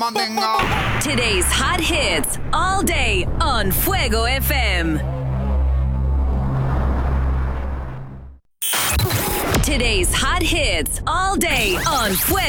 mandinga. Today's hot hits all day on Fuego FM. Today's hot hits all day on Fuego.